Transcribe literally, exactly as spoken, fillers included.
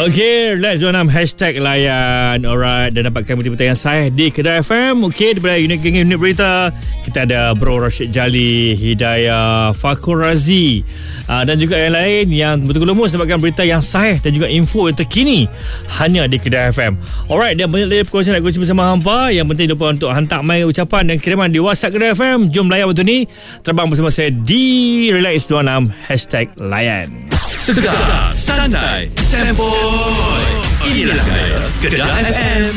Okey, let's do enam hashtag layan. Alright, dan dapatkan berita-berita yang sahih di Kedah F M. Okey, daripada unit geng unit berita, kita ada Bro Rashid Jali, Hidayah Fakur Razi, uh, dan juga yang lain yang betul-betul lemus dapatkan berita yang sahih dan juga info yang terkini hanya di Kedah F M. Alright, dan banyak lagi perkongsian nak kongsi bersama hampa. Yang penting lupa untuk hantar mail ucapan dan kiriman di WhatsApp Kedah F M. Jom layan waktu ni, terbang bersama saya di Relax dua puluh enam hashtag layan. Segar, santai, sempoi. Inilah gaya Kedah F M.